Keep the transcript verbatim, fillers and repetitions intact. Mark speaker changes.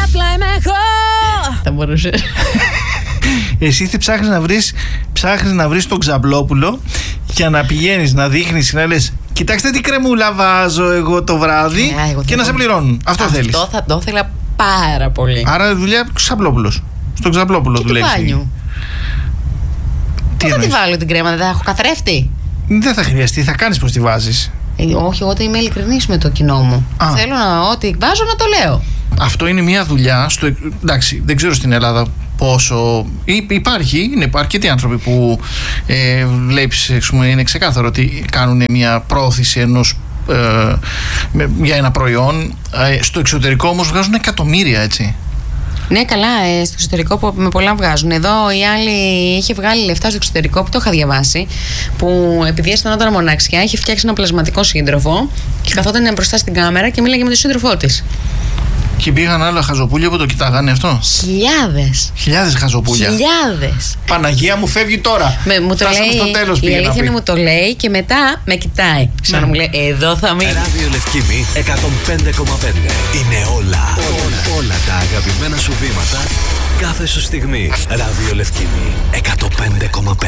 Speaker 1: απλά είμαι εγώ. Θα μπορούσε.
Speaker 2: Εσύ τι ψάχνεις να βρεις, ψάχνεις να βρεις τον Ξαμπλόπουλο για να πηγαίνεις να δείχνεις, να λες κοιτάξτε τι κρεμούλα βάζω εγώ το βράδυ yeah, και να σε πληρώνουν. Αυτό, Αυτό θέλεις.
Speaker 1: Αυτό θα το ήθελα πάρα πολύ.
Speaker 2: Άρα δουλειά Ξαμπλόπουλος. Στον Ξαμπλόπουλο δουλεύεις.
Speaker 1: Πού θα τη βάλω την κρέμα, δεν θα έχω καθρέφτη.
Speaker 2: Δεν θα χρειαστεί, θα κάνεις πως τη βάζεις.
Speaker 1: Ε, όχι, εγώ είμαι ειλικρινής με το κοινό μου. Α. Θέλω να, ό,τι βάζω να το λέω.
Speaker 2: Αυτό είναι μια δουλειά. Στο, εντάξει, δεν ξέρω στην Ελλάδα πόσο. Υπάρχει, είναι αρκετοί άνθρωποι που ε, βλέπεις, είναι ξεκάθαρο ότι κάνουν μια πρόθεση ενός ε, για ένα προϊόν. Ε, στο εξωτερικό όμως βγάζουν εκατομμύρια, έτσι.
Speaker 1: Ναι, καλά, ε, στο εξωτερικό που με πολλά βγάζουν. Εδώ η άλλη είχε βγάλει λεφτά στο εξωτερικό που το είχα διαβάσει. Που επειδή αισθανόταν μοναξιά, είχε φτιάξει ένα πλασματικό σύντροφο και καθόταν μπροστά στην κάμερα και μίλαγε με τον σύντροφό της.
Speaker 2: Και πήγαν άλλα χαζοπούλια που το κοιτάγανε αυτό.
Speaker 1: Χιλιάδες.
Speaker 2: Χιλιάδες χαζοπούλια.
Speaker 1: Χιλιάδες.
Speaker 2: Παναγία μου φεύγει τώρα.
Speaker 1: Με, μου το λέει,
Speaker 2: στο τέλος,
Speaker 1: η αλήθεια είναι μου το λέει και μετά με κοιτάει. Σαν να μου λέει εδώ θα μείνει.
Speaker 3: Ράδιο Λευκήμη εκατόν πέντε κόμμα πέντε. Είναι όλα, όλα, όλα τα αγαπημένα σου βήματα κάθε σου στιγμή. Ράδιο Λευκήμη εκατόν πέντε κόμμα πέντε.